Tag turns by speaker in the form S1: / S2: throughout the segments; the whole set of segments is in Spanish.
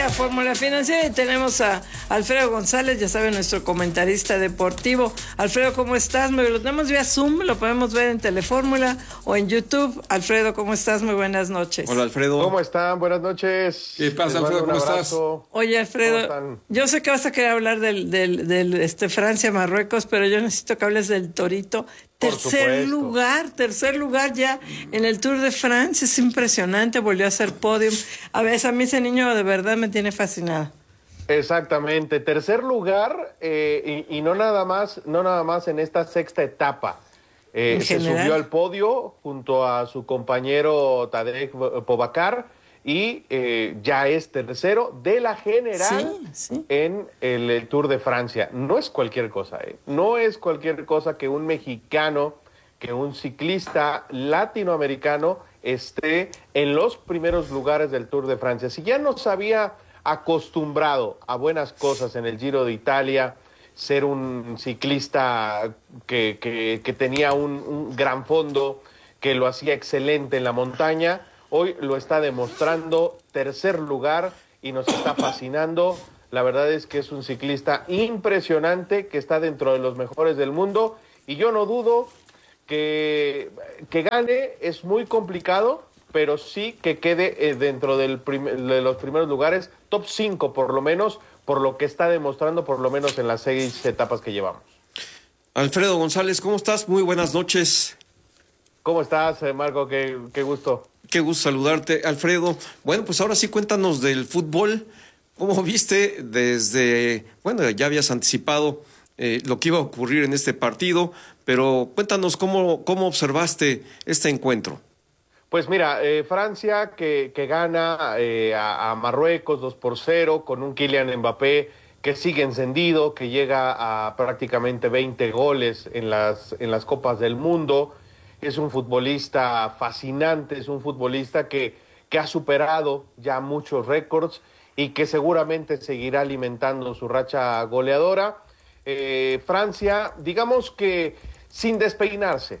S1: a Fórmula Financiera y tenemos a Alfredo González, ya saben, nuestro comentarista deportivo. Alfredo, ¿cómo estás? Lo tenemos vía Zoom, lo podemos ver en Telefórmula o en YouTube. Alfredo, ¿cómo estás? Muy buenas noches.
S2: Hola, Alfredo.
S3: ¿Cómo están? Buenas noches.
S2: ¿Qué pasa, Alfredo? ¿Cómo estás?
S1: Oye, Alfredo, yo sé que vas a querer hablar del Francia-Marruecos, pero yo necesito que hables del Torito. Tercer lugar ya en el Tour de France, es impresionante, volvió a hacer podium. A veces a mí ese niño de verdad me tiene fascinada.
S3: Exactamente, tercer lugar y no nada más en esta sexta etapa. Se subió al podio junto a su compañero Tadej Pogačar y ya es tercero de la general en el Tour de Francia. No es cualquier cosa, no es cualquier cosa que un mexicano, que un ciclista latinoamericano esté en los primeros lugares del Tour de Francia. Si ya nos había acostumbrado a buenas cosas en el Giro de Italia, ser un ciclista que tenía un gran fondo, que lo hacía excelente en la montaña, hoy lo está demostrando, tercer lugar, y nos está fascinando. La verdad es que es un ciclista impresionante, que está dentro de los mejores del mundo, y yo no dudo que gane. Es muy complicado, pero sí que quede dentro de los primeros lugares, top 5 por lo menos, por lo que está demostrando por lo menos en las 6 etapas que llevamos.
S2: Alfredo González, ¿cómo estás? Muy buenas noches.
S3: ¿Cómo estás, Marco? Qué gusto.
S2: Qué gusto saludarte, Alfredo. Bueno, pues ahora sí cuéntanos del fútbol. ¿Cómo viste ya habías anticipado lo que iba a ocurrir en este partido, pero cuéntanos cómo observaste este encuentro?
S3: Pues mira, Francia que gana a Marruecos 2-0 con un Kylian Mbappé que sigue encendido, que llega a prácticamente 20 goles en las Copas del Mundo. Es un futbolista fascinante, es un futbolista que ha superado ya muchos récords y que seguramente seguirá alimentando su racha goleadora. Francia, digamos que sin despeinarse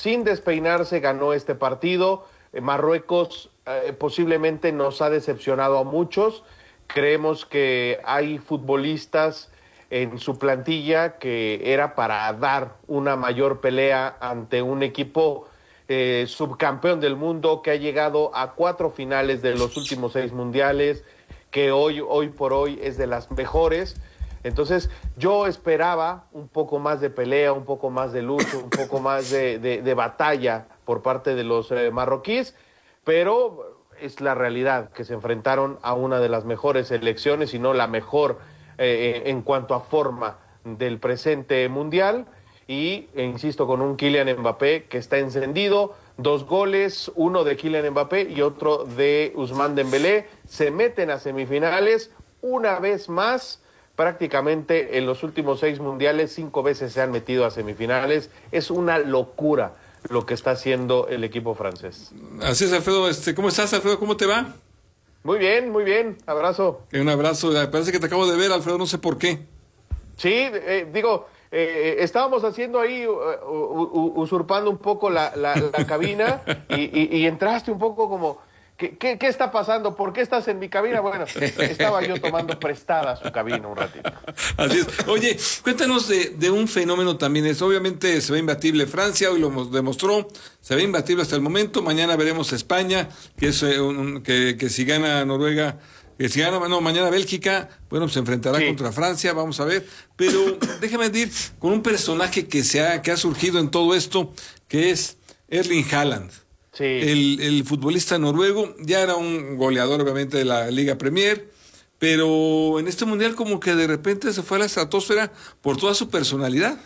S3: ganó este partido. Marruecos posiblemente nos ha decepcionado a muchos. Creemos que hay futbolistas en su plantilla que era para dar una mayor pelea ante un equipo subcampeón del mundo que ha llegado a 4 finales de los últimos 6 mundiales, que hoy por hoy es de las mejores. Entonces yo esperaba un poco más de pelea, un poco más de lucha, un poco más de batalla por parte de los marroquíes, pero es la realidad que se enfrentaron a una de las mejores selecciones, si no la mejor en cuanto a forma del presente mundial, y insisto, con un Kylian Mbappé que está encendido, 2 goles, uno de Kylian Mbappé y otro de Ousmane Dembélé, se meten a semifinales una vez más. Prácticamente en los últimos 6 mundiales 5 veces se han metido a semifinales. Es una locura lo que está haciendo el equipo francés.
S4: Así es, Alfredo. ¿Cómo estás, Alfredo? ¿Cómo te va?
S3: Muy bien. Abrazo.
S4: Un abrazo. Parece que te acabo de ver, Alfredo, no sé por qué.
S3: Sí, estábamos haciendo ahí, usurpando un poco la cabina y entraste un poco como... ¿Qué está pasando? ¿Por qué estás en mi cabina? Bueno, estaba yo tomando prestada su cabina un ratito.
S4: Así es. Oye, cuéntanos de un fenómeno también. Obviamente se ve imbatible Francia, hoy lo demostró, se ve imbatible hasta el momento. Mañana veremos España, que es que si gana Noruega, mañana Bélgica, bueno, se enfrentará contra Francia, vamos a ver. Pero déjame decir, con un personaje que ha surgido en todo esto, que es Erling Haaland.
S3: Sí.
S4: El futbolista noruego ya era un goleador obviamente de la Liga Premier, pero en este mundial como que de repente se fue a la estratosfera por toda su personalidad.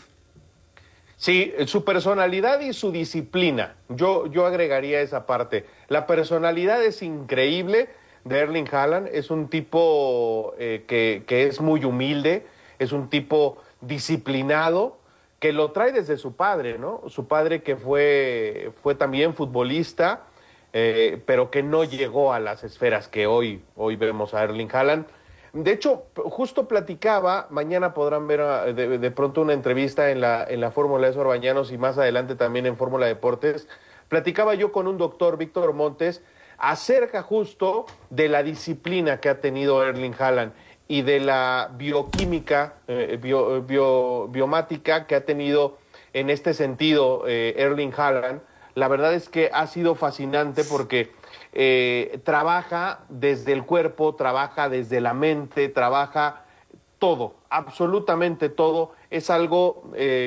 S3: Sí, su personalidad y su disciplina. Yo agregaría esa parte. La personalidad es increíble de Erling Haaland. Es un tipo que es muy humilde, es un tipo disciplinado, que lo trae desde su padre, ¿no? Su padre que fue también futbolista, pero que no llegó a las esferas que hoy vemos a Erling Haaland. De hecho, justo platicaba, mañana podrán ver de pronto una entrevista en la Fórmula de Sorbañanos y más adelante también en Fórmula Deportes. Platicaba yo con un doctor, Víctor Montes, acerca justo de la disciplina que ha tenido Erling Haaland y de la bioquímica, biomática que ha tenido en este sentido Erling Haaland. La verdad es que ha sido fascinante porque trabaja desde el cuerpo, trabaja desde la mente, trabaja todo, absolutamente todo. Es algo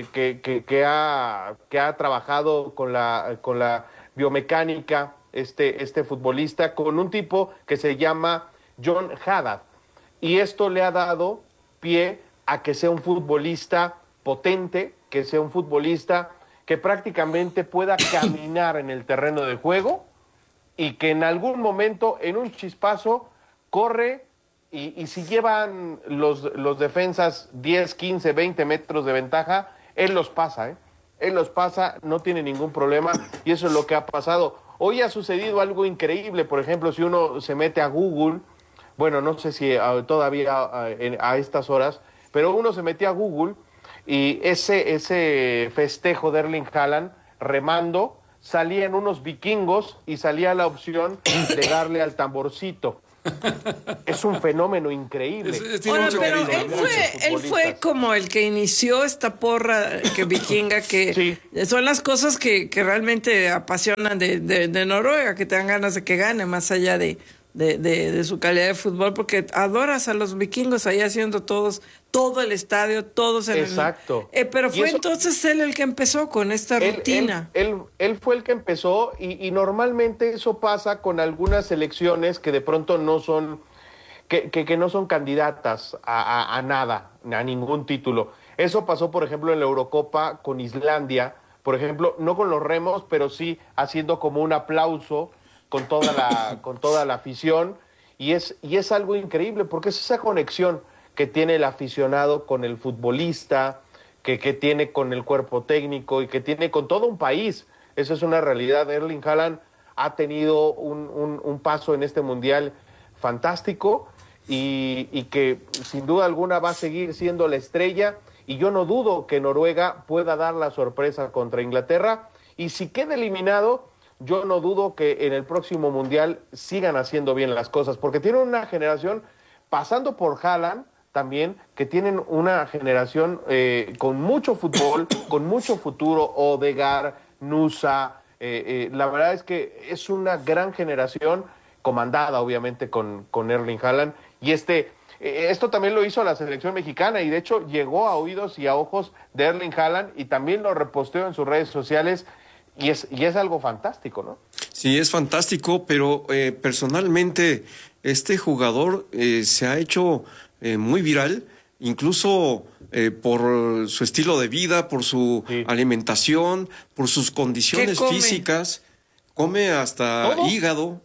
S3: que ha trabajado con la biomecánica este futbolista, con un tipo que se llama John Haddad. Y esto le ha dado pie a que sea un futbolista potente, que sea un futbolista que prácticamente pueda caminar en el terreno de juego y que en algún momento, en un chispazo, corre y si llevan los defensas 10, 15, 20 metros de ventaja, él los pasa, ¿eh? Él los pasa, no tiene ningún problema y eso es lo que ha pasado. Hoy ha sucedido algo increíble, por ejemplo, si uno se mete a Google, bueno, no sé si todavía a estas horas, pero uno se metía a Google y ese festejo de Erling Haaland remando, salían unos vikingos y salía la opción de darle al tamborcito. Es un fenómeno increíble.
S1: Bueno, pero él fue como el que inició esta porra que vikinga, que sí. Son las cosas que realmente apasionan de Noruega, que te dan ganas de que gane, más allá de su calidad de fútbol, porque adoras a los vikingos ahí haciendo todo el estadio, todos en
S3: Exacto.
S1: Pero fue entonces él el que empezó con esta rutina.
S3: Él fue el que empezó y normalmente eso pasa con algunas selecciones que de pronto no son que no son candidatas a nada, a ningún título. Eso pasó, por ejemplo, en la Eurocopa con Islandia, por ejemplo, no con los remos, pero sí haciendo como un aplauso con toda la afición, y es algo increíble porque es esa conexión que tiene el aficionado con el futbolista, que tiene con el cuerpo técnico y que tiene con todo un país. Eso es una realidad. Erling Haaland ha tenido un paso en este mundial fantástico y que sin duda alguna va a seguir siendo la estrella, y yo no dudo que Noruega pueda dar la sorpresa contra Inglaterra, y si queda eliminado, yo no dudo que en el próximo mundial sigan haciendo bien las cosas, porque tienen una generación, pasando por Haaland también, que tienen una generación con mucho fútbol, con mucho futuro. Odegaard, Nusa, la verdad es que es una gran generación, comandada obviamente con Erling Haaland, y esto también lo hizo la selección mexicana, y de hecho llegó a oídos y a ojos de Erling Haaland, y también lo reposteó en sus redes sociales. Y es algo fantástico, ¿no?
S2: Sí, es fantástico, pero personalmente este jugador se ha hecho muy viral, incluso por su estilo de vida, por su alimentación, por sus condiciones físicas. Come hasta ¿todo? hígado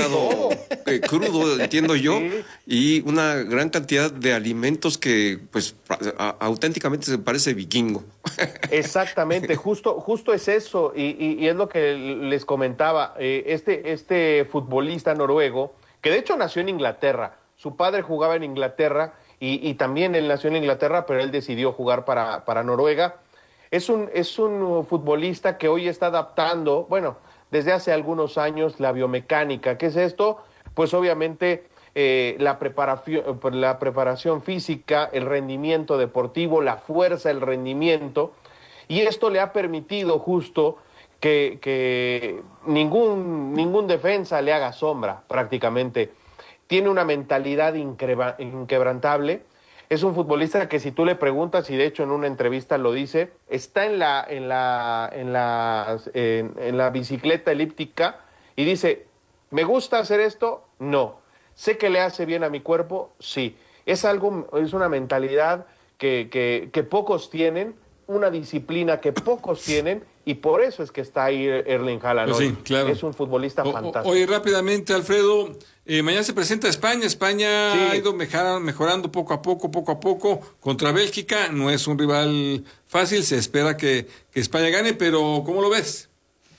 S2: crudo, entiendo yo, sí. Y una gran cantidad de alimentos que, pues, auténticamente se parece vikingo.
S3: Exactamente, justo es eso, y es lo que les comentaba. Este futbolista noruego, que de hecho nació en Inglaterra, su padre jugaba en Inglaterra, y también él nació en Inglaterra, pero él decidió jugar para Noruega. Es un futbolista que hoy está adaptando, bueno, desde hace algunos años, la biomecánica. ¿Qué es esto? Pues obviamente la preparación física, el rendimiento deportivo, la fuerza, el rendimiento, y esto le ha permitido justo que ningún defensa le haga sombra prácticamente. Tiene una mentalidad inquebrantable. Es un futbolista que, si tú le preguntas, y de hecho en una entrevista lo dice, está en la bicicleta elíptica y dice: ¿me gusta hacer esto? No. ¿Sé que le hace bien a mi cuerpo? Sí. Es una mentalidad que pocos tienen, una disciplina que pocos tienen, y por eso es que está ahí Erling Haaland.
S4: Pues sí, claro.
S3: Es un futbolista fantástico.
S4: Oye, rápidamente, Alfredo, mañana se presenta España. España sí. Ha ido mejorando poco a poco contra Bélgica. No es un rival fácil, se espera que España gane, pero ¿cómo lo ves?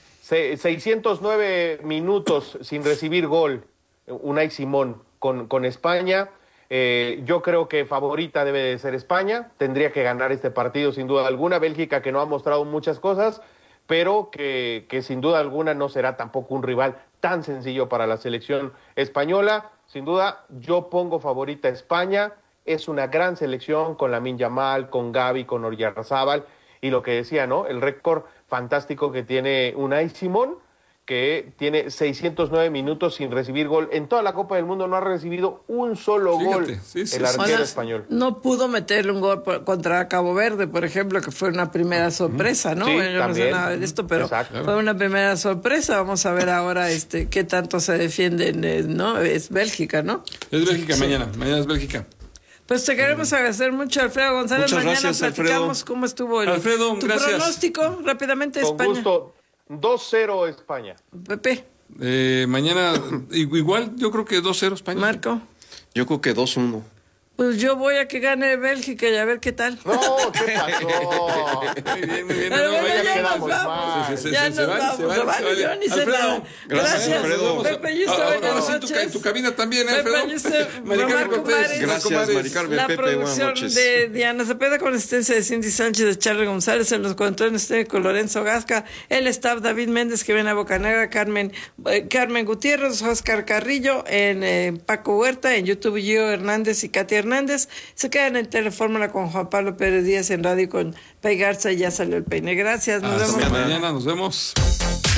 S3: 609 minutos sin recibir gol, Unai Simón con España. Yo creo que favorita debe de ser España, tendría que ganar este partido sin duda alguna. Bélgica, que no ha mostrado muchas cosas, pero que sin duda alguna no será tampoco un rival tan sencillo para la selección española. Sin duda, yo pongo favorita a España. Es una gran selección con Lamine Yamal, con Gavi, con Oyarzabal. Y lo que decía, ¿no? El récord fantástico que tiene Unai Simón, que tiene 609 minutos sin recibir gol. En toda la Copa del Mundo no ha recibido un solo gol el arquero español.
S1: No pudo meterle un gol contra Cabo Verde, por ejemplo, que fue una primera sorpresa, ¿no?
S3: Sí,
S1: Yo no sé nada de esto, pero fue una primera sorpresa. Vamos a ver ahora qué tanto se defienden, ¿no? Es Bélgica, ¿no?
S4: Es Bélgica mañana es Bélgica.
S1: Pues te queremos agradecer mucho, Alfredo González.
S2: Muchas
S1: mañana
S2: gracias,
S1: platicamos
S2: Alfredo.
S1: cómo estuvo
S4: Alfredo,
S1: tu
S4: gracias.
S1: pronóstico rápidamente.
S3: Con
S1: España.
S3: gusto, 2-0 España.
S1: Pepe,
S4: Mañana, igual, yo creo que 2-0 España.
S1: Marco.
S2: Yo creo que 2-1.
S1: Pues yo voy a que gane Bélgica y a ver qué tal.
S3: No, ¿qué pasó?
S4: Muy bien, muy bien.
S1: Pero
S4: No,
S1: bueno,
S4: vaya,
S1: ya
S3: quedamos
S1: nos vamos.
S3: mal.
S1: Ya nos vamos. Se vale, yo ni sé
S4: Alfredo,
S1: nada.
S2: gracias, Alfredo.
S1: Pepe Yuste,
S4: Ahora
S1: buenas
S4: sí,
S1: noches.
S4: en tu cabina también, Alfredo.
S1: Pepe Yuste,
S4: Maricarmen
S1: Marco
S4: Cortés.
S1: Mares.
S2: Gracias, Maricarmen.
S1: La
S2: Pepe, buenas
S1: producción
S2: noches.
S1: de Diana Cepeda con la asistencia de Cindy Sánchez, de Charlie González, en los controles técnicos Lorenzo Gasca, el staff David Méndez, que viene a Bocanegra, Carmen Gutiérrez, Oscar Carrillo, en Paco Huerta, en YouTube Gio Hernández y Katia Hernández. Se quedan en Telefórmula con Juan Pablo Pérez Díaz, en radio con Pei Garza, y ya salió el peine. Gracias, nos
S4: Hasta
S1: vemos.
S4: mañana, nos vemos.